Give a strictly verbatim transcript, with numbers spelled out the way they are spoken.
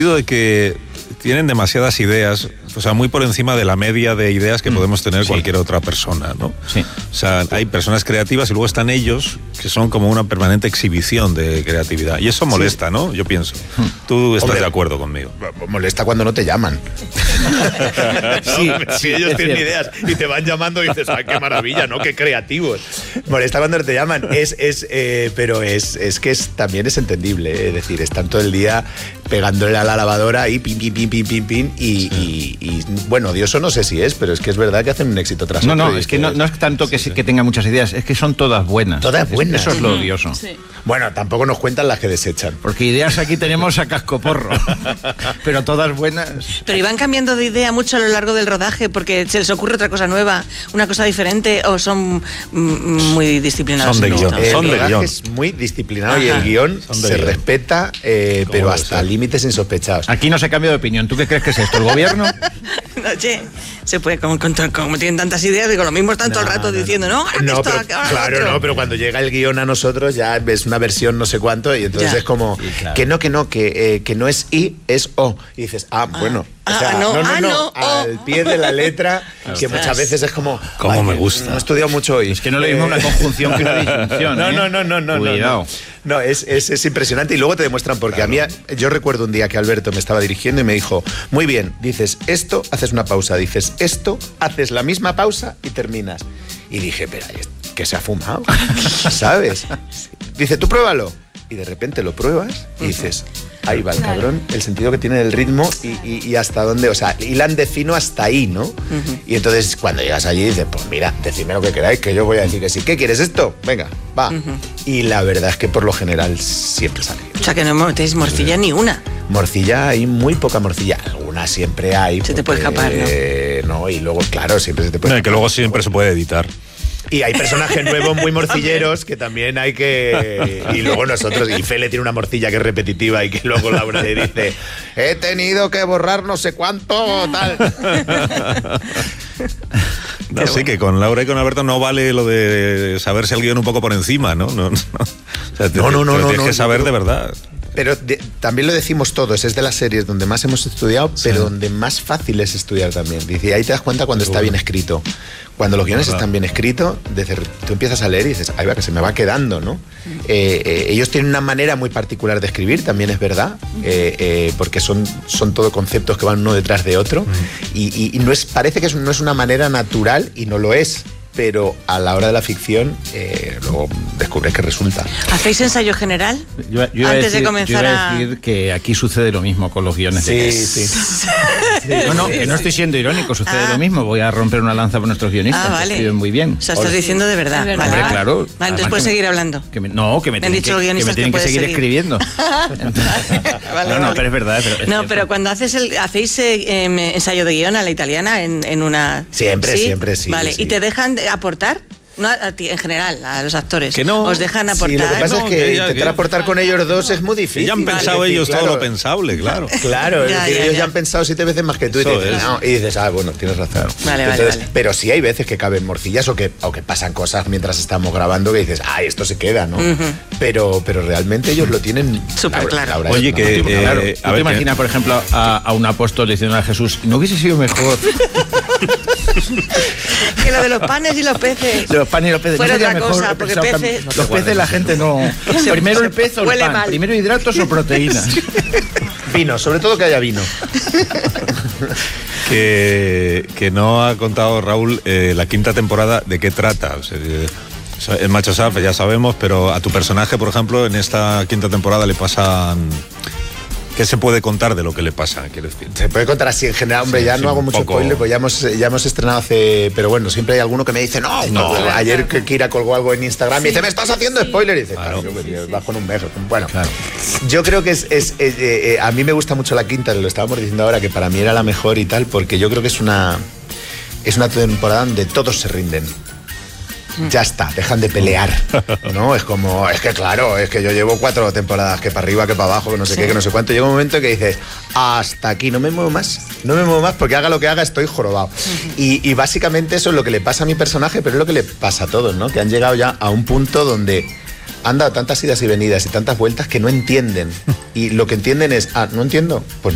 de que tienen demasiadas ideas, o sea, muy por encima de la media de ideas que mm, podemos tener sí. cualquier otra persona, ¿no? Sí. O sea, hay personas creativas y luego están ellos que son como una permanente exhibición de creatividad. Y eso molesta, sí. ¿no? Yo pienso. Tú estás Hombre, de acuerdo conmigo. Molesta cuando no te llaman. sí, no, si ellos tienen ideas y te van llamando y dices, ¡ay, qué maravilla, ¿no? ¡Qué creativos! Molesta cuando no te llaman. Es, es, eh, pero es, es que es, también es entendible, ¿eh? Es decir, están todo el día pegándole a la lavadora y pin, pin, pin, pin, pin, pin y, y, y bueno, odioso no sé si es, pero es que es verdad que hacen un éxito tras no, otro. No, no, es que no, no es tanto que, sí, sí. que tenga muchas ideas, es que son todas buenas. Todas buenas. Eso es lo odioso. Sí. Bueno, tampoco nos cuentan las que desechan. Porque ideas aquí tenemos a cascoporro, pero todas buenas. Pero iban cambiando de idea mucho a lo largo del rodaje porque se les ocurre otra cosa nueva, una cosa diferente, o son muy disciplinados. Son de guión. El son de rodaje guión. Es muy disciplinado. Ajá. Y el guión se guión. respeta, eh, pero hasta límites insospechados. Aquí no se cambia de opinión. ¿Tú qué crees que es esto? ¿El gobierno? Oye, se puede, como, como, como tienen tantas ideas, digo, lo mismo están no, todo el rato no, diciendo, no, ahora no, esto, pero, ahora claro, otro. no, pero cuando llega el guión a nosotros ya ves una versión no sé cuánto y entonces ya. es como, sí, claro. que no, que no, que, eh, que no es I, es O. Y dices, ah, ah bueno. Ah, o sea, no, no, no, ah, no, no al oh. pie de la letra, que muchas veces es como, cómo me gusta. No he estudiado mucho hoy. Es que no le dimos eh, una conjunción que una disyunción. No, ¿eh? no, no, no, no. Cuidado. No, no es, es, es impresionante y luego te demuestran porque claro. a mí, yo recuerdo un día que Alberto me estaba dirigiendo y me dijo, muy bien, dices esto, haces una pausa, dices esto, haces la misma pausa y terminas. Y dije, pero que se ha fumado, ¿sabes? Dice, tú pruébalo. Y de repente lo pruebas y dices, ahí va el claro. cabrón, el sentido que tiene del ritmo y, y, y hasta dónde, o sea, hilan de fino hasta ahí, ¿no? Uh-huh. Y entonces cuando llegas allí dices, pues mira, decidme lo que queráis, que yo voy a decir que sí. ¿Qué quieres esto? Venga, va. Uh-huh. Y la verdad es que por lo general siempre sale. O sea, que no metéis morcilla sí. ni una. Morcilla, hay muy poca morcilla. Alguna siempre hay. Se porque, te puede escapar, ¿no? Eh, no, y luego, claro, siempre se te puede no, escapar. que luego siempre se puede editar. Y hay personajes nuevos muy morcilleros que también hay que... Y luego nosotros, y Fele tiene una morcilla que es repetitiva y que luego Laura le dice, he tenido que borrar no sé cuánto, tal. No, sí, bueno. que con Laura y con Alberto no vale lo de saberse el guión un poco por encima, ¿no? No, no, o sea, te, no, no, no, te, no, tienes no, que saber no, de verdad. Pero de, también lo decimos todos, es de las series donde más hemos estudiado, sí. pero donde más fácil es estudiar también. Dice, ahí te das cuenta cuando está bien escrito. Cuando los guiones están bien escritos, desde, tú empiezas a leer y dices, ahí va, que se me va quedando, ¿no? Eh, eh, ellos tienen una manera muy particular de escribir, también es verdad, eh, eh, porque son, son todo conceptos que van uno detrás de otro, y, y, y no es, parece que es, no es una manera natural, y no lo es. Pero a la hora de la ficción eh, luego descubres que resulta. ¿Hacéis ensayo general? Yo, yo Antes decir, de comenzar yo a... decir que aquí sucede lo mismo con los guiones. Sí, de... sí. sí. No, no, que no estoy siendo irónico, sucede ah. lo mismo. Voy a romper una lanza por nuestros guionistas, ah, vale. que escriben muy bien. O sea, estás Hola. diciendo de verdad. verdad. Hombre, claro. Vale, entonces puedes seguir hablando. Que me, no, que me, me tienen, que, que, me tienen que, que seguir, seguir escribiendo. Entonces, vale, no, no, vale. pero es verdad. Pero es no, cierto. pero cuando haces el, hacéis eh, ensayo de guión a la italiana en, en una... Siempre, ¿sí? siempre, sí. Vale, sí. ¿y te dejan aportar? No a ti, en general, a los actores. Que no. ¿Os dejan aportar? Sí, lo que pasa no, es que, que ya, intentar que... aportar con ellos dos es muy difícil. Ya han pensado vale, ellos decir, todo claro, lo pensable, claro. Claro, ya, es decir, ya, ellos ya. ya han pensado siete veces más que tú y, te dices, no, y dices, ah, bueno, tienes razón. Vale, Entonces, vale, vale. Pero sí hay veces que caben morcillas o que, o que pasan cosas mientras estamos grabando que dices, ay, esto se queda, ¿no? Uh-huh. Pero, pero realmente ellos lo tienen súper claro. Laura, Oye, que... Eh, claro. Eh, ¿Tú te imaginas, por ejemplo, a, a un apóstol diciendo a Jesús, ¿no hubiese sido mejor? Que lo de los panes y los peces. Los panes y los peces. Fuera no otra mejor, cosa, porque peces... Los peces la gente no... Primero el pez o el pan. Mal. Primero hidratos o proteínas. Vino, sobre todo que haya vino. que, que no ha contado Raúl eh, la quinta temporada de qué trata. O sea, el macho Saf ya sabemos, pero a tu personaje, por ejemplo, en esta quinta temporada le pasan... ¿Qué se puede contar de lo que le pasa? Quiero decir. Se puede contar así en general, hombre, sí, ya sí, no hago mucho poco... spoiler, pues ya hemos, ya hemos estrenado hace... Pero bueno, siempre hay alguno que me dice, no, no, no ayer que Kira colgó algo en Instagram sí, y dice, me estás haciendo sí. spoiler, y dice, claro, claro yo, vas con un beso. Bueno, claro. Yo creo que es... es, es eh, eh, a mí me gusta mucho la quinta, lo estábamos diciendo ahora, que para mí era la mejor y tal, porque yo creo que es una... Es una temporada donde todos se rinden. Ya está, dejan de pelear, ¿no? Es como, es que claro, es que yo llevo cuatro temporadas, que para arriba, que para abajo, que no sé sí. qué, que no sé cuánto. Llega un momento que dices, hasta aquí, no me muevo más, no me muevo más, porque haga lo que haga estoy jorobado. Uh-huh. Y, y básicamente eso es lo que le pasa a mi personaje, pero es lo que le pasa a todos, ¿no? Que han llegado ya a un punto donde han dado tantas idas y venidas y tantas vueltas que no entienden. Y lo que entienden es, ah, no entiendo, pues